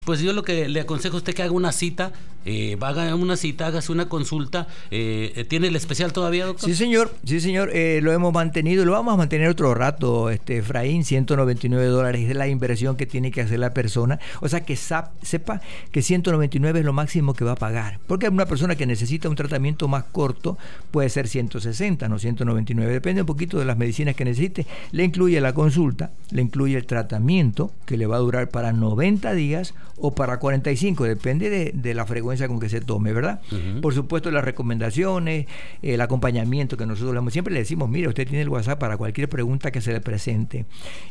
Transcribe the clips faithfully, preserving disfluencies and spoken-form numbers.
Pues yo lo que le aconsejo a usted que haga una cita, eh, haga una cita, hágase una consulta. Eh, ¿Tiene el especial todavía, doctor? Sí, señor, sí, señor, eh, lo hemos mantenido, lo vamos a mantener otro rato, este, Efraín, ciento noventa y nueve dólares es la inversión que tiene que hacer la persona, o sea que sap, sepa que ciento noventa y nueve es lo máximo que va a pagar, porque una persona que necesita un tratamiento más corto puede ser ciento sesenta, no ciento noventa y nueve, depende un poquito de las medicinas que necesite, le incluye la consulta, le incluye el tratamiento que le va a durar para noventa días o para cuarenta y cinco, depende de, de la frecuencia con que se tome, ¿verdad? Uh-huh. Por supuesto, las recomendaciones, el acompañamiento que nosotros le damos, siempre le decimos, mire, usted tiene el WhatsApp para cualquier pregunta que se le presente.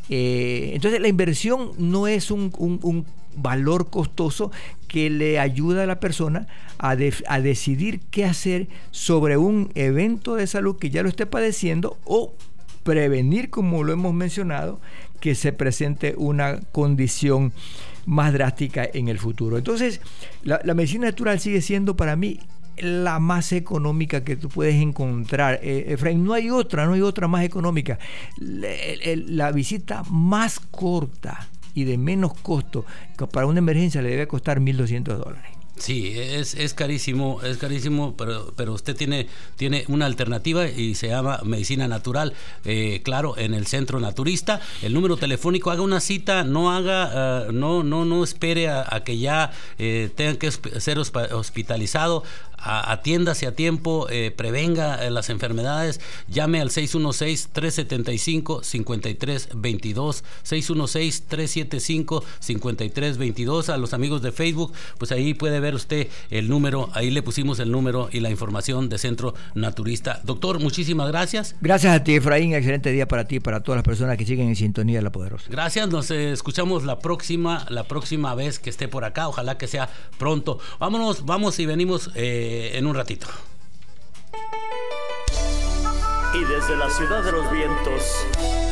Eh, entonces, la inversión no es un, un, un valor costoso que le ayuda a la persona a, de, a decidir qué hacer sobre un evento de salud que ya lo esté padeciendo o prevenir, como lo hemos mencionado, que se presente una condición más drástica en el futuro. Entonces, la, la medicina natural sigue siendo para mí la más económica que tú puedes encontrar. Eh, Efraín, no hay otra, no hay otra más económica. La, la visita más corta y de menos costo para una emergencia le debe costar mil doscientos dólares. Sí, es, es carísimo, es carísimo, pero, pero usted tiene, tiene una alternativa y se llama Medicina Natural, eh, claro, en el Centro Naturista. El número telefónico, haga una cita, no haga, uh, no, no, no espere a, a que ya eh, tenga que ser hospitalizado. A, atiéndase a tiempo, eh, prevenga eh, las enfermedades, llame al seis uno seis, tres siete cinco, cinco tres dos dos, seis uno seis, tres siete cinco, cinco tres dos dos. A los amigos de Facebook, pues ahí puede ver usted el número, ahí le pusimos el número y la información de Centro Naturista. Doctor, muchísimas gracias. Gracias a ti, Efraín, excelente día para ti y para todas las personas que siguen en sintonía de La Poderosa. Gracias, nos eh, escuchamos la próxima, la próxima vez que esté por acá, ojalá que sea pronto. Vámonos, vamos y venimos eh, en un ratito. Y desde la ciudad de los vientos